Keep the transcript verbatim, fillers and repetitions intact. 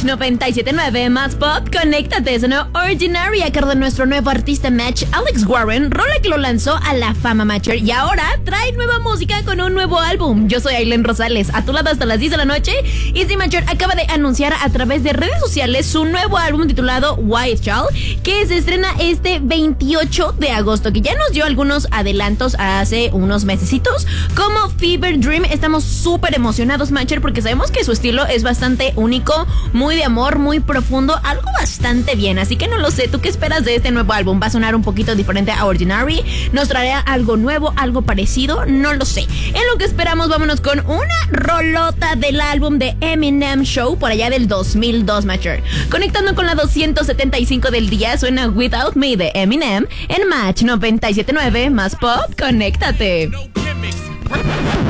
Match noventa y siete punto nueve más pop, conéctate, sonó Ordinary a cargo de nuestro nuevo artista Match, Alex Warren, rola que lo lanzó a la fama Matcher y ahora trae nueva música con un nuevo álbum. Yo soy Aileen Rosales, a tu lado hasta las diez de la noche, y The Matcher acaba de anunciar a través de redes sociales su nuevo álbum titulado White Child, que se estrena este veintiocho de agosto, que ya nos dio algunos adelantos hace unos mesecitos, como Fever Dream. Estamos súper emocionados, Matcher, porque sabemos que su estilo es bastante único, muy de amor, muy profundo, algo bastante bien, así que no lo sé, ¿tú qué esperas de este nuevo álbum? ¿Va a sonar un poquito diferente a Ordinary? ¿Nos traerá algo nuevo, algo parecido? No lo sé. En lo que esperamos, vámonos con una rolota del álbum de Eminem Show por allá del dos mil dos, Matcher. Conectando con la doscientos setenta y cinco del día, suena Without Me de Eminem en Match noventa y siete punto nueve más pop, conéctate.